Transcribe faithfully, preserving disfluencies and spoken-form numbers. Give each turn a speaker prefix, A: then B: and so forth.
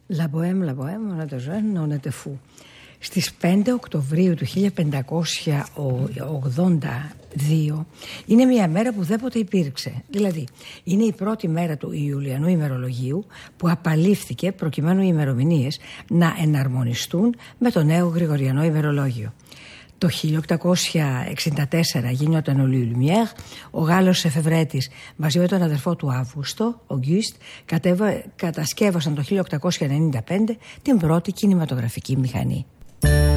A: La Bohème, la Bohème, on était jeune, on était fou. Στις πέντε Οκτωβρίου του χίλια πεντακόσια ογδόντα δύο είναι μια μέρα που δέποτε υπήρξε. Δηλαδή, είναι η πρώτη μέρα του Ιουλιανού ημερολογίου που απαλήφθηκε προκειμένου οι ημερομηνίες να εναρμονιστούν με το νέο Γρηγοριανό ημερολόγιο. Το χίλια οκτακόσια εξήντα τέσσερα γινόταν ο Λιουλμιέρ, ο Γάλλος εφευρέτης μαζί με τον αδερφό του Αύγουστο, ο Γκιούστ, κατασκεύασαν το χίλια οκτακόσια ενενήντα πέντε την πρώτη κινηματογραφική μηχανή.